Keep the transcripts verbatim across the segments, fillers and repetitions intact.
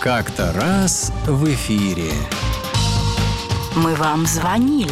Как-то раз в эфире. Мы вам звонили.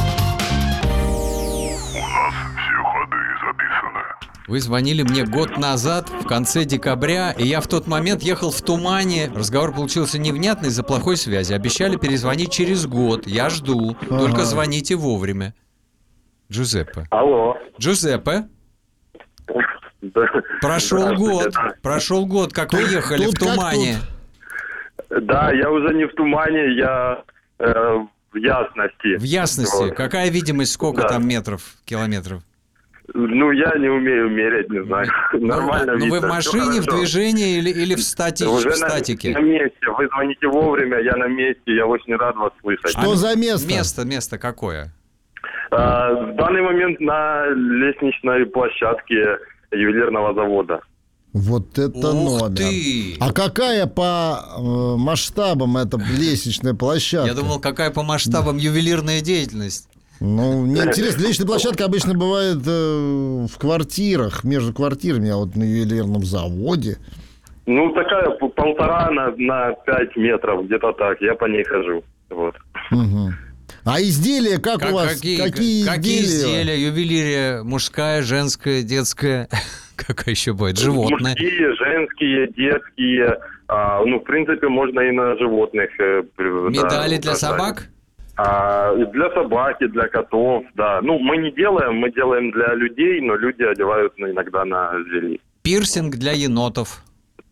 У нас все ходы записаны. Вы звонили мне год назад, в конце декабря, и я в тот момент ехал в тумане. Разговор получился невнятный из-за плохой связи. Обещали перезвонить через год. Я жду. Только звоните вовремя. Джузеппе. Алло. Джузеппе. Да. Прошел год. Да. Прошел год, как вы ехали в тумане. Да, я уже не в тумане, я э, в ясности. В ясности. Вот. Какая видимость, сколько Да. там метров, километров? Ну, я не умею мерять, не знаю. Нормально Ну, видно. вы в машине, Всё в хорошо. движении или, или в, стати... Уже в на, статике? на месте. Вы звоните вовремя, я на месте. Я очень рад вас слышать. Что за место? Место, место какое? А, в данный момент на лестничной площадке ювелирного завода. Вот это Ух номер. ты! А какая по э, масштабам эта лестничная площадка? Я думал, какая по масштабам ювелирная деятельность. Ну, мне интересно, лестничная площадка обычно бывает э, в квартирах, между квартирами, а вот на ювелирном заводе. Ну, такая п- полтора на, на пять метров, где-то так. Я по ней хожу. Вот. Мгм. А изделия, как, Как- у вас? какие, какие, какие изделия? изделия? Ювелирия мужская, женская, детская? Какая еще будет? Животное? Мужские, женские, детские. А, ну, в принципе, можно и на животных. э, при- Медали да, для украшать. собак? А, и для собаки, для котов, да. Ну, мы не делаем, мы делаем для людей, но люди одевают ну, иногда на зверей. Пирсинг для енотов?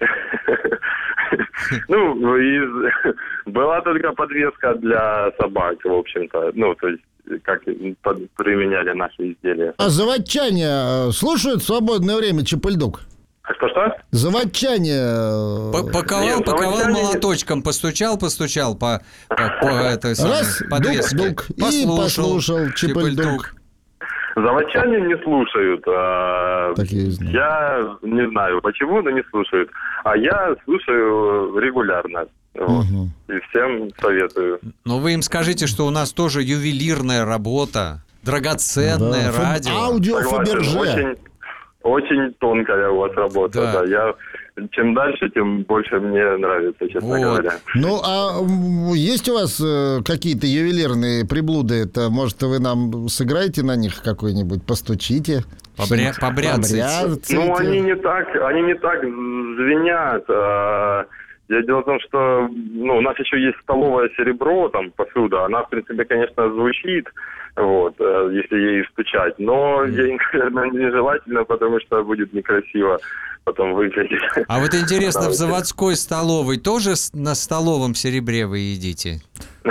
Ну, из- была только подвеска для собак, в общем-то. Ну, то есть, как под- применяли наши изделия. А заводчане э, слушают в свободное время Чапыльдук? Что-что? Заводчане... э, П- Поковал, Нет, поковал заводчане- молоточком, постучал, постучал по, по, по этой самой Раз, подвеске. дук-дук, и послушал Чапыльдук. Заводчане не слушают. а, Так я и знал. Я не знаю почему, но не слушают. А я слушаю регулярно. Вот. Мгм. И всем советую. Но вы им скажите, что у нас тоже ювелирная работа, драгоценное Да, фаб- радио. Аудио Согласен. Фаберже. Очень, очень тонкая у вас работа. Да. Да. Я, чем дальше, тем больше мне нравится, честно Вот. говоря. Ну, а м, есть у вас э, какие-то ювелирные приблуды? Это, может, вы нам сыграете на них какой-нибудь, постучите? Побря- побряцайте. Побряцайте. Ну, они не так, они не так звенят. а, я- Дело в том, что ну, у нас еще есть столовое серебро, там, посуда. Она, в принципе, конечно, звучит, вот, э, если ей стучать. Но ей, наверное, нежелательно, потому что будет некрасиво потом выглядеть. А вот интересно, в Да, заводской столовой тоже с- на столовом серебре вы едите?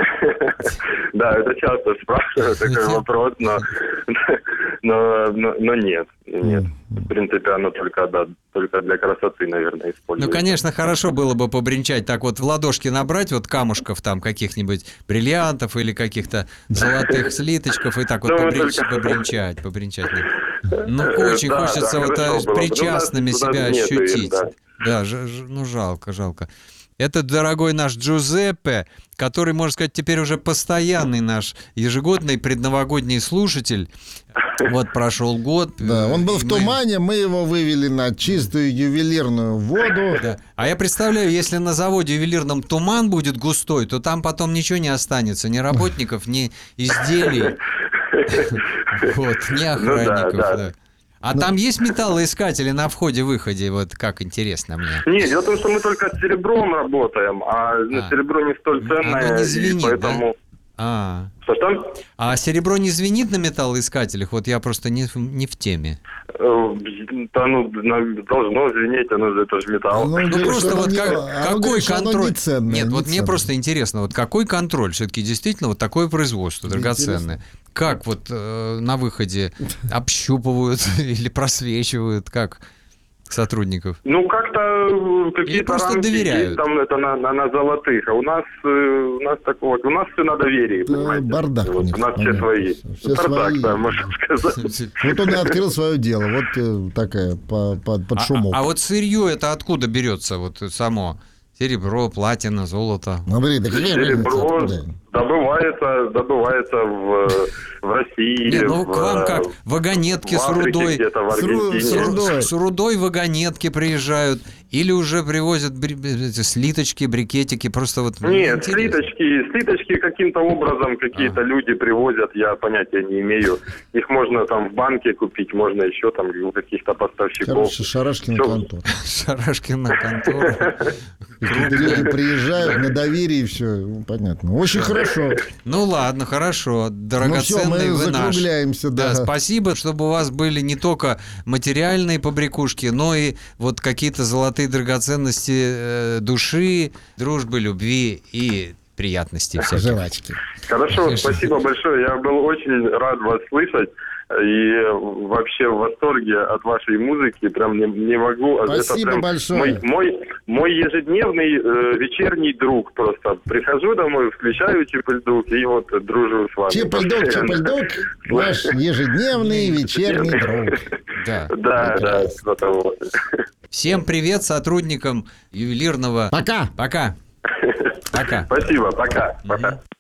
Да, это часто спрашивают такой вопрос, но, но, но, но нет, нет. В принципе, оно только, да, только для красоты, наверное, Ну, используется. конечно, хорошо было бы побренчать, так вот в ладошки набрать вот камушков там каких-нибудь бриллиантов или каких-то золотых слиточков и так вот Ну, мы побренч- только- побренчать, побренчать. Ну, очень Да, хочется да, вот хорошо э, было бы. причастными Ну, у нас- у себя нас нету их, ощутить. да. Да, ж- ж- ну жалко, жалко. Это, дорогой наш Джузеппе, который, можно сказать, теперь уже постоянный наш ежегодный предновогодний слушатель. Вот прошел год. Да, он был и в мы- тумане, мы его вывели на чистую ювелирную воду. Да. А я представляю, если на заводе ювелирном туман будет густой, то там потом ничего не останется. Ни работников, ни изделий, вот, ни охранников. да. да. А там есть металлоискатели на входе-выходе? Вот как интересно мне. Нет, дело в том, что мы только с серебром работаем, а, ну, А. серебро не столь ценное, Оно не и звенит, поэтому... А, Что-что? а серебро не звенит на металлоискателях? Вот я просто не, в- не в теме. Э, Да, ну, на- должно звенеть, оно же, это же металл. Ну, Ну говорит, просто что вот оно как- не- а он какой говорит, что оно контроль? не ценное, Нет, не вот мне ценное. просто интересно, вот какой контроль? Все-таки действительно вот такое производство драгоценное. Как вот э, на выходе общупывают или просвечивают, как сотрудников? Ну, как-то э, какие-то просто рамки доверяют. есть там это на, на, на золотых, а у нас, э, у нас такого, у нас все на доверии, Да, понимаете? бардак у Вот, них, у нас все понятно. свои. Все Бардак, свои. да, можно сказать. Вот он и открыл свое дело. Вот э, такая по- по- под А, шумок. а вот сырье это откуда берется вот само? Серебро, платина, золото? Смотри, да какая Серебро, разница, откуда? Добывается, добывается в, в России. Не, ну в, к вам как вагонетки в с Африке рудой. где-то, в С ру- Аргентине. с рудой. С рудой вагонетки приезжают. Или уже привозят бри- эти слиточки, брикетики. Просто вот... мне Нет, интересно. слиточки, слиточки каким-то образом какие-то А. люди привозят, я понятия не имею. Их можно там в банке купить, можно еще там у каких-то поставщиков. Короче, Шарашкина Всё. контора. Шарашкина контора. Какие-то люди приезжают на доверие и все. Понятно. Очень хорошо. Ну ладно, хорошо. Ну все, мы Драгоценный вы наш. закругляемся, Да, да. спасибо, чтобы у вас были не только материальные побрякушки, но и вот какие-то золотые драгоценности э, души, дружбы, любви и приятностей всяких. Жвачки. Хорошо, спасибо большое. Я был очень рад вас слышать. И вообще в восторге от вашей музыки. Прям не, не могу. Спасибо Это прям большое. Мой, мой, мой ежедневный э, вечерний друг просто. Прихожу домой, включаю Чип-и-Дель и вот дружу с вами. Чип-и-Дель, Чип-и-Дель, наш ежедневный вечерний друг. Да. Да, да, что-то вот. Всем привет сотрудникам ювелирного. Пока. Пока. Пока. Спасибо, пока. Пока.